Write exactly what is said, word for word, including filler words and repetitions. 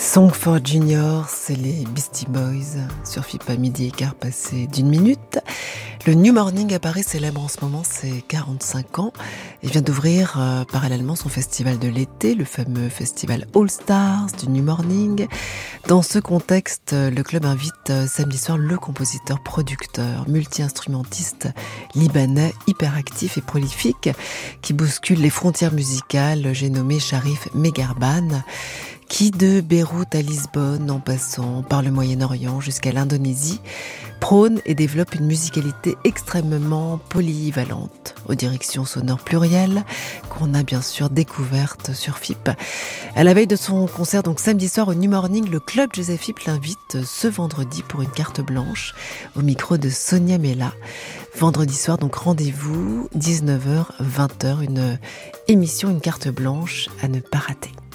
Song for Junior, c'est les Beastie Boys sur F I P à midi et quart passé d'une minute. Le New Morning à Paris célèbre en ce moment ses quarante-cinq ans et vient d'ouvrir euh, parallèlement son festival de l'été, le fameux festival All Stars du New Morning. Dans ce contexte, le club invite euh, samedi soir le compositeur, producteur, multi-instrumentiste libanais hyperactif et prolifique qui bouscule les frontières musicales. J'ai nommé Sharif Megarban, qui de Beyrouth à Lisbonne, en passant par le Moyen-Orient jusqu'à l'Indonésie, prône et développe une musicalité extrêmement polyvalente, aux directions sonores plurielles, qu'on a bien sûr découvertes sur F I P. À la veille de son concert, donc samedi soir au New Morning, le club José F I P l'invite ce vendredi pour une carte blanche au micro de Sonia Mella. Vendredi soir, donc rendez-vous, dix-neuf heures, vingt heures, une émission, une carte blanche à ne pas rater.